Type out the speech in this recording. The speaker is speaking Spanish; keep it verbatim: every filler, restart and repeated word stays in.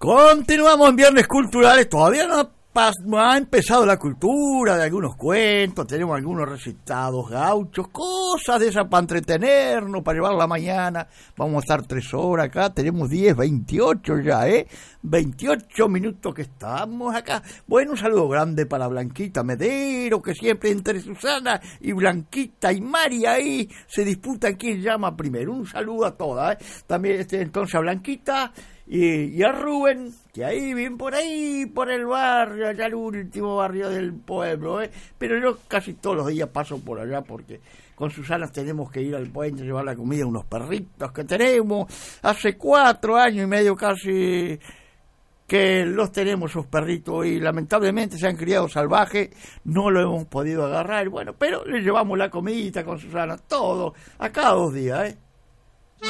Continuamos en Viernes Culturales, todavía no ha, pas, no ha empezado la cultura de algunos cuentos, tenemos algunos recitados gauchos, cosas de esas para entretenernos, para llevar la mañana. Vamos a estar tres horas acá, tenemos diez, veintiocho ya, ¿eh? veintiocho minutos que estamos acá. Bueno, un saludo grande para Blanquita Medero, que siempre entre Susana y Blanquita y María ahí se disputan quién llama primero. Un saludo a todas, ¿eh? También este, entonces a Blanquita y, y a Rubén, que ahí viven por ahí, por el barrio, allá el último barrio del pueblo, ¿eh? Pero yo casi todos los días paso por allá porque con Susana tenemos que ir al puente, llevar la comida a unos perritos que tenemos. Hace cuatro años y medio casi que los tenemos, esos perritos, y lamentablemente se han criado salvajes, no lo hemos podido agarrar, bueno, pero le llevamos la comidita con Susana, todo, a cada dos días, ¿eh?